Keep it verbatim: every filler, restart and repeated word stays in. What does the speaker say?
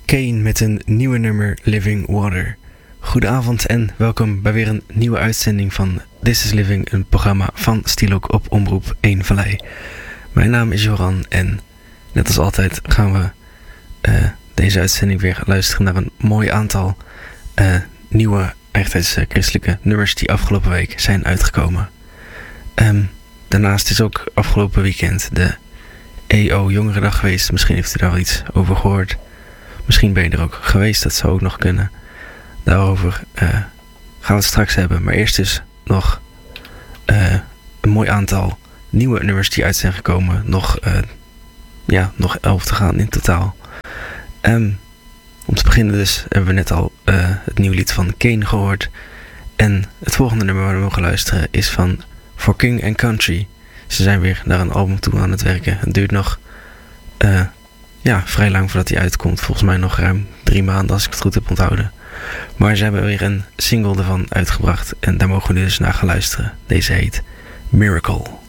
Kane met een nieuwe nummer Living Water. Goedenavond en welkom bij weer een nieuwe uitzending van This is Living, een programma van Stielok op Omroep één Vallei. Mijn naam is Joran en net als altijd gaan we uh, deze uitzending weer luisteren naar een mooi aantal uh, nieuwe echt christelijke nummers die afgelopen week zijn uitgekomen. Um, daarnaast is ook afgelopen weekend de E O Jongerendag geweest. Misschien heeft u daar wel iets over gehoord. Misschien ben je er ook geweest, dat zou ook nog kunnen. Daarover uh, gaan we het straks hebben. Maar eerst dus nog uh, een mooi aantal nieuwe nummers die uit zijn gekomen. Nog, uh, ja, nog elf te gaan in totaal. Um, om te beginnen dus hebben we net al uh, het nieuwe lied van Kane gehoord. En het volgende nummer waar we mogen luisteren is van For King and Country. Ze zijn weer naar een album toe aan het werken. Het duurt nog uh, ja, vrij lang voordat hij uitkomt. Volgens mij nog ruim drie maanden als ik het goed heb onthouden. Maar ze hebben weer een single ervan uitgebracht. En daar mogen we dus naar gaan luisteren. Deze heet Miracle.